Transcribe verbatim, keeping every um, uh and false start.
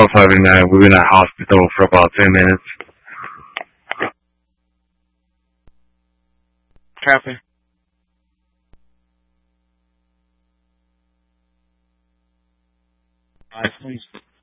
five nine. We were in a hospital for about ten minutes. Copy. Nice, please.